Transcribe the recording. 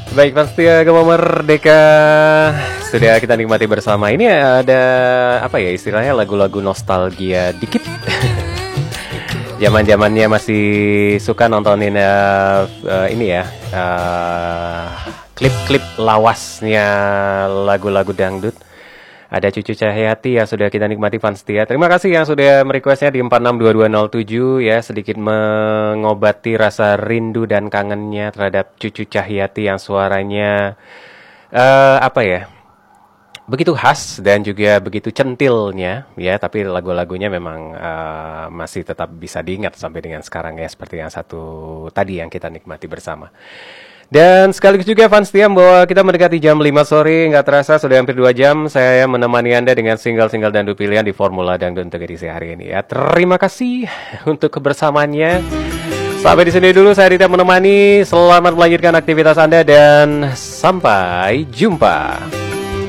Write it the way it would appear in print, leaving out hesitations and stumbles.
Baik, pasti Agama Merdeka sudah kita nikmati bersama. Ini ada apa ya istilahnya, lagu-lagu nostalgia dikit. Zaman-zamannya masih suka nontonin ini ya, klip-klip lawasnya lagu-lagu dangdut. Ada Cucu Cahyati yang sudah kita nikmati fans setia. Terima kasih yang sudah merequestnya di 462207 ya, sedikit mengobati rasa rindu dan kangennya terhadap Cucu Cahyati yang suaranya apa ya, begitu khas dan juga begitu centilnya ya, tapi lagu-lagunya memang masih tetap bisa diingat sampai dengan sekarang ya, seperti yang satu tadi yang kita nikmati bersama. Dan sekaligus juga fans setia bahwa kita mendekati jam 5 sore, nggak terasa sudah hampir 2 jam saya menemani Anda dengan single-single dangdut pilihan di Formula Dangdut untuk edisi hari ini ya. Terima kasih untuk kebersamaannya. Sampai di sini dulu, saya Rita menemani. Selamat melanjutkan aktivitas Anda dan sampai jumpa.